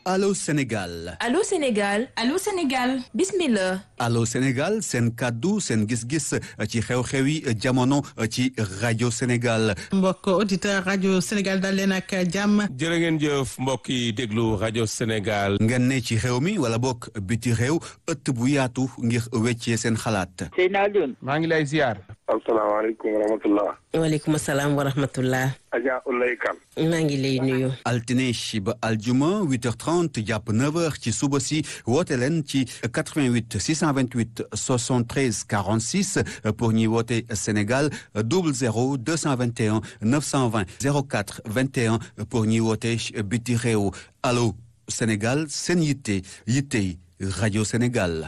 Allô Sénégal. Allô Sénégal. Allô Sénégal. Bismillah. Allô Sénégal seen kàddu seen gis-gis ci xew-xew yi jamono ci rajo Sénégal. mbokk auditeur rajo Sénégal dal leen ak jàmm. jërë ngeen jëf mbokk yi déglu rajo Sénégal. ngeen ne ci réew mi wala bokk biti réew ëtt bu yaatu ngir weccee seen xalaat. Seydina Alioune. maa ngi lay ziar. asalaamaaleykum wa rahmatullah. waaleykum salaam wa rahmatullah. Adja Oulaye Kane. maa ngi lay nuyu. altine ba aljuma 8h30 jàpp 9h ci suba si woote leen ci 88 628 73 46 pour ñi woote Sénégal 00 221 920 04 21 pour ñi woote biti réew allo Sénégal seen yitte rajo Sénégal.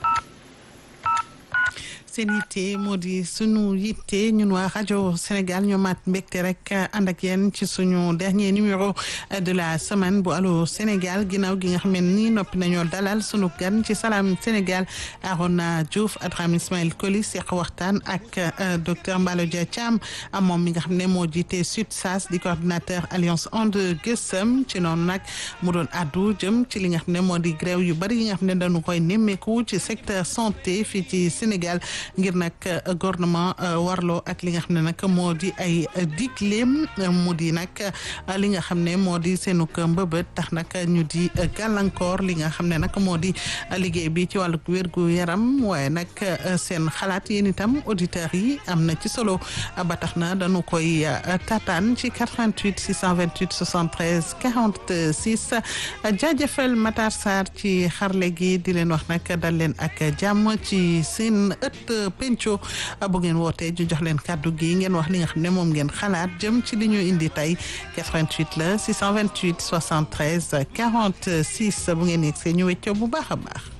seen yitte moo di sunu yitte ñun waa rajo Sénégal ñoo maat mbégte rek ànd ak yéen ci suñu dernier numéro de la semaine bu Allô Sénégal ginnaaw gi nga xam ne nii noppi nañoo dalal sunu gan ci Salam Sénégal Arona Diouf Abraham Ismaël Koli seq waxtaan ak docteur Mballo Dia Thiam moom mi nga xam ne moo jiite SUTSAS di coordinateur Alliance And Gueusseum ci noonu nag mu doon addu jëm ci li nga xam ne moo di grève yu bari yi nga xam ne dañu koy nemmeeku ci secteur santé fii ci Sénégal. ngir nag gouvernement warloo ak li nga xam ne nag moo di ay digleem mu di nag li nga xam ne moo di seenug mbëbët tax nag ñu di gàllankoor li nga xam ne nag moo di liggéey bi ci wàllu wérgu yaram waaye nag seen xalaat yéen itam auditeurs yi am na ci solo ba tax na dañu koy tataan ci 88 628 73 46 jaajëfal Matar Sarr ci xarle gi di leen wax nag dal leen ak jàmm ci seen ëtt penco bu ngeen wootee ñu jox leen kàddu gi ngeen wax li nga xam ne moom ngeen xalaat jëm ci li ñu indi tey 88 la 628 73 46 bu ngeen yegsee ñu weccoo bu baax a baax.